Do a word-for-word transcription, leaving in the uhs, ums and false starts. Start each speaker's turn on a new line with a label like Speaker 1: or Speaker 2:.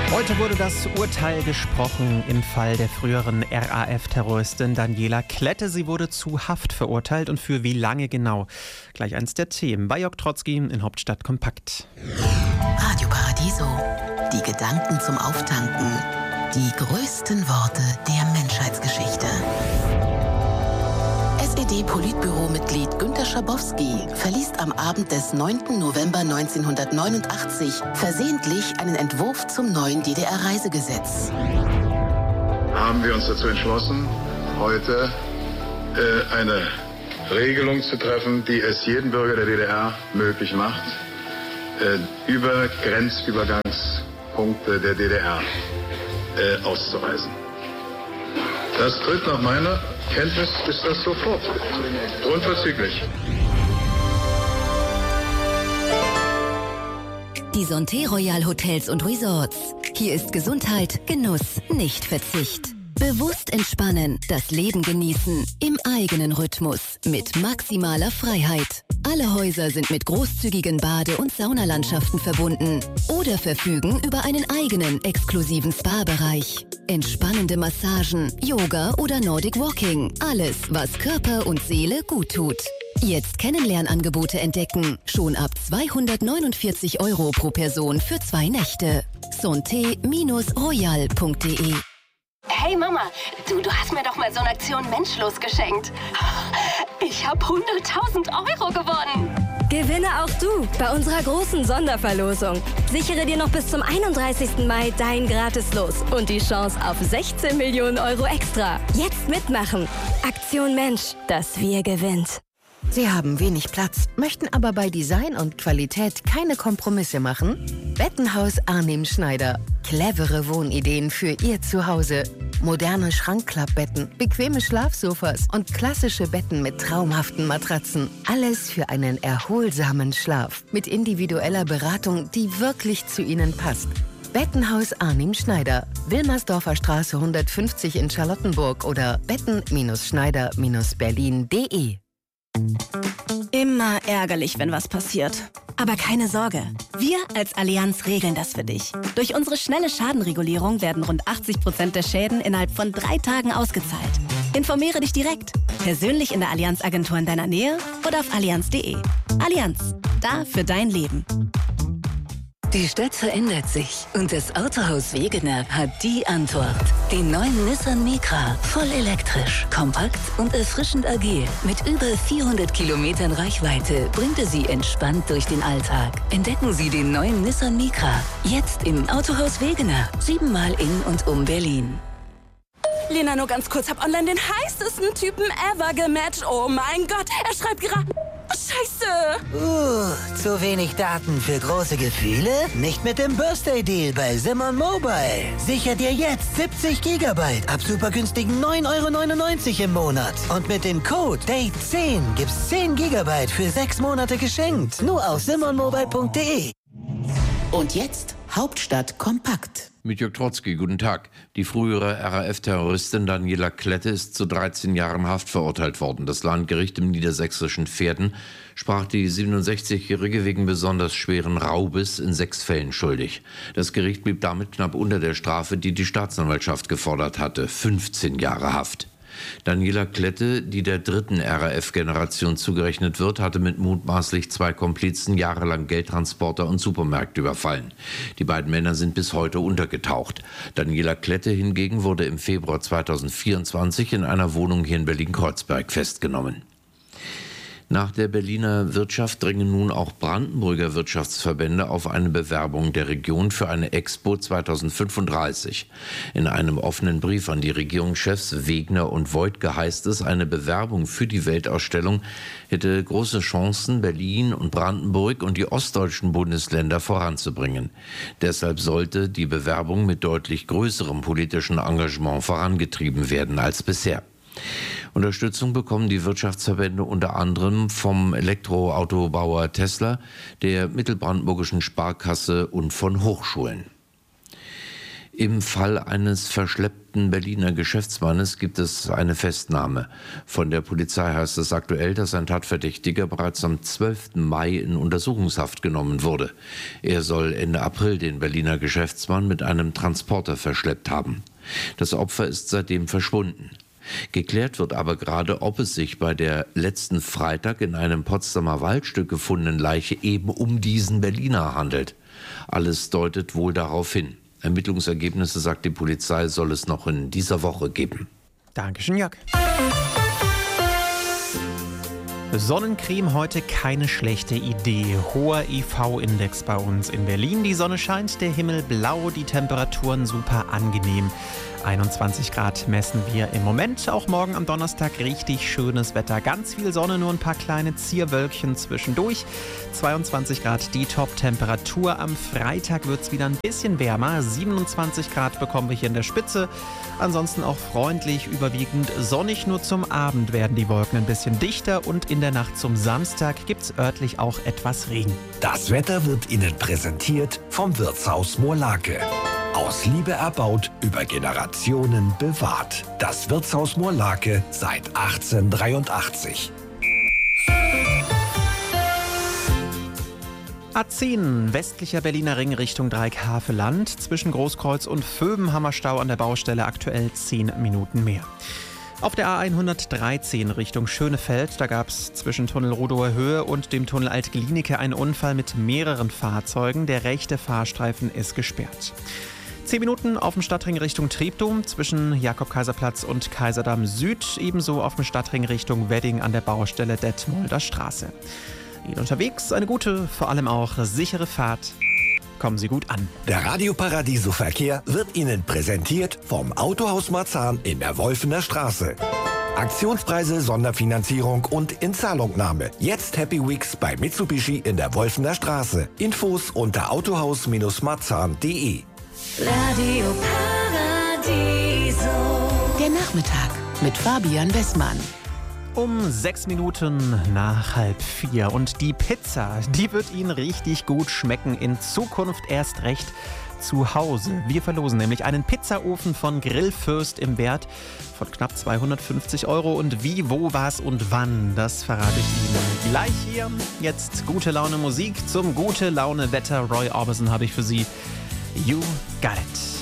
Speaker 1: Heute wurde das Urteil gesprochen im Fall der früheren R A F-Terroristin Daniela Klette. Sie wurde zu Haft verurteilt und für wie lange genau? Gleich eins der Themen bei Jörg Trotzki in Hauptstadt Kompakt.
Speaker 2: Radio Paradiso, die Gedanken zum Auftanken, die größten Worte der Menschheitsgeschichte. S E D-Politbüro-Mitglied Günter Schabowski verliest am Abend des neunten November neunzehnhundertneunundachtzig versehentlich einen Entwurf zum neuen D D R-Reisegesetz.
Speaker 3: Haben wir uns dazu entschlossen, heute äh, eine Regelung zu treffen, die es jedem Bürger der D D R möglich macht, äh, über Grenzübergangspunkte der D D R äh, auszureisen. Das tritt nach meiner Kenntnis ist das sofort. Unverzüglich.
Speaker 4: Die Santé Royal Hotels und Resorts. Hier ist Gesundheit, Genuss, nicht Verzicht. Bewusst entspannen, das Leben genießen, im eigenen Rhythmus, mit maximaler Freiheit. Alle Häuser sind mit großzügigen Bade- und Saunalandschaften verbunden oder verfügen über einen eigenen exklusiven Spa-Bereich. Entspannende Massagen, Yoga oder Nordic Walking. Alles, was Körper und Seele gut tut. Jetzt Kennenlernangebote entdecken. Schon ab zweihundertneunundvierzig Euro pro Person für zwei Nächte. santé royal punkt de.
Speaker 5: Hey Mama, du, du hast mir doch mal so eine Aktion Menschlos geschenkt. Ich habe hunderttausend Euro gewonnen.
Speaker 6: Gewinne auch du bei unserer großen Sonderverlosung. Sichere dir noch bis zum einunddreißigsten Mai dein Gratis-Los und die Chance auf sechzehn Millionen Euro extra. Jetzt mitmachen. Aktion Mensch, das Wir gewinnt.
Speaker 7: Sie haben wenig Platz, möchten aber bei Design und Qualität keine Kompromisse machen? Bettenhaus Arnim Schneider. Clevere Wohnideen für Ihr Zuhause. Moderne Schrankklappbetten, bequeme Schlafsofas und klassische Betten mit traumhaften Matratzen. Alles für einen erholsamen Schlaf. Mit individueller Beratung, die wirklich zu Ihnen passt. Bettenhaus Arnim Schneider. Wilmersdorfer Straße hundertfünfzig in Charlottenburg oder betten Schneider Berlin punkt de.
Speaker 8: Immer ärgerlich, wenn was passiert. Aber keine Sorge, wir als Allianz regeln das für dich. Durch unsere schnelle Schadenregulierung werden rund achtzig Prozent der Schäden innerhalb von drei Tagen ausgezahlt. Informiere dich direkt, persönlich in der Allianz-Agentur in deiner Nähe oder auf allianz punkt de. Allianz, da für dein Leben.
Speaker 4: Die Stadt verändert sich und das Autohaus Wegener hat die Antwort. Den neuen Nissan Micra, voll elektrisch, kompakt und erfrischend agil. Mit über vierhundert Kilometern Reichweite bringt er Sie entspannt durch den Alltag. Entdecken Sie den neuen Nissan Micra, jetzt im Autohaus Wegener, siebenmal in und um Berlin.
Speaker 8: Lena, nur ganz kurz, hab online den heißesten Typen ever gematcht. Oh mein Gott, er schreibt gerade... Scheiße!
Speaker 9: Uh, zu wenig Daten für große Gefühle? Nicht mit dem Birthday Deal bei Simon Mobile. Sicher dir jetzt siebzig Gigabyte ab super günstigen neun Euro neunundneunzig im Monat. Und mit dem Code Date zehn gibt's zehn Gigabyte für sechs Monate geschenkt. Nur auf simon mobile punkt de.
Speaker 2: Und jetzt Hauptstadt Kompakt.
Speaker 10: Mit Jörg Trotzki, guten Tag. Die frühere R A F-Terroristin Daniela Klette ist zu dreizehn Jahren Haft verurteilt worden. Das Landgericht im niedersächsischen Pferden sprach die siebenundsechzigjährige wegen besonders schweren Raubes in sechs Fällen schuldig. Das Gericht blieb damit knapp unter der Strafe, die die Staatsanwaltschaft gefordert hatte, fünfzehn Jahre Haft. Daniela Klette, die der dritten R A F-Generation zugerechnet wird, hatte mit mutmaßlich zwei Komplizen jahrelang Geldtransporter und Supermärkte überfallen. Die beiden Männer sind bis heute untergetaucht. Daniela Klette hingegen wurde im Februar zweitausendvierundzwanzig in einer Wohnung hier in Berlin-Kreuzberg festgenommen. Nach der Berliner Wirtschaft dringen nun auch Brandenburger Wirtschaftsverbände auf eine Bewerbung der Region für eine Expo zweitausendfünfunddreißig. In einem offenen Brief an die Regierungschefs Wegner und Voigtke heißt es, eine Bewerbung für die Weltausstellung hätte große Chancen, Berlin und Brandenburg und die ostdeutschen Bundesländer voranzubringen. Deshalb sollte die Bewerbung mit deutlich größerem politischen Engagement vorangetrieben werden als bisher. Unterstützung bekommen die Wirtschaftsverbände unter anderem vom Elektroautobauer Tesla, der Mittelbrandenburgischen Sparkasse und von Hochschulen. Im Fall eines verschleppten Berliner Geschäftsmannes gibt es eine Festnahme. Von der Polizei heißt es aktuell, dass ein Tatverdächtiger bereits am zwölften Mai in Untersuchungshaft genommen wurde. Er soll Ende April den Berliner Geschäftsmann mit einem Transporter verschleppt haben. Das Opfer ist seitdem verschwunden. Geklärt wird aber gerade, ob es sich bei der letzten Freitag in einem Potsdamer Waldstück gefundenen Leiche eben um diesen Berliner handelt. Alles deutet wohl darauf hin. Ermittlungsergebnisse, sagt die Polizei, soll es noch in dieser Woche geben.
Speaker 1: Dankeschön, Jörg. Sonnencreme heute keine schlechte Idee. Hoher E V-Index bei uns in Berlin. Die Sonne scheint, der Himmel blau, die Temperaturen super angenehm. einundzwanzig Grad messen wir im Moment. Auch morgen am Donnerstag richtig schönes Wetter. Ganz viel Sonne, nur ein paar kleine Zierwölkchen zwischendurch. zweiundzwanzig Grad die Top-Temperatur. Am Freitag wird es wieder ein bisschen wärmer. siebenundzwanzig Grad bekommen wir hier in der Spitze. Ansonsten auch freundlich, überwiegend sonnig. Nur zum Abend werden die Wolken ein bisschen dichter und in der Nacht zum Samstag gibt es örtlich auch etwas Regen.
Speaker 11: Das Wetter wird Ihnen präsentiert vom Wirtshaus Moorlake. Aus Liebe erbaut, über Generationen bewahrt. Das Wirtshaus Moorlake seit achtzehnhundertdreiundachtzig.
Speaker 1: A zehn, westlicher Berliner Ring Richtung Dreieck-Haveland. Zwischen Großkreuz und Vöben haben wir Stau an der Baustelle, aktuell zehn Minuten mehr. Auf der A hundertdreizehn Richtung Schönefeld, da gab es zwischen Tunnel Rudower Höhe und dem Tunnel Alt-Glienicke einen Unfall mit mehreren Fahrzeugen. Der rechte Fahrstreifen ist gesperrt. Zehn Minuten auf dem Stadtring Richtung Treptow zwischen Jakob-Kaiser-Platz und Kaiserdamm Süd. Ebenso auf dem Stadtring Richtung Wedding an der Baustelle Detmolder Straße. Ihnen unterwegs eine gute, vor allem auch sichere Fahrt. Kommen Sie gut an.
Speaker 11: Der Radio Paradiso Verkehr wird Ihnen präsentiert vom Autohaus Marzahn in der Wolfener Straße. Aktionspreise, Sonderfinanzierung und Inzahlungnahme. Jetzt Happy Weeks bei Mitsubishi in der Wolfener Straße. Infos unter autohaus Marzahn punkt de.
Speaker 2: Radio Paradiso. Der Nachmittag mit Fabian Westmann.
Speaker 1: Um sechs Minuten nach halb vier. Und die Pizza, die wird Ihnen richtig gut schmecken. In Zukunft erst recht zu Hause. Wir verlosen nämlich einen Pizzaofen von Grillfürst im Wert von knapp zweihundertfünfzig Euro. Und wie, wo, was und wann, das verrate ich Ihnen gleich hier. Jetzt gute Laune Musik zum gute Laune Wetter. Roy Orbison habe ich für Sie. You got it.